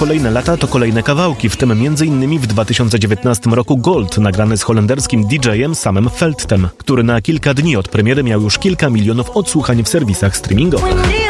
kolejne lata to kolejne kawałki, w tym m.in. w 2019 roku Gold, nagrany z holenderskim DJ-em Samem Veldtem, który na kilka dni od premiery miał już kilka milionów odsłuchań w serwisach streamingowych.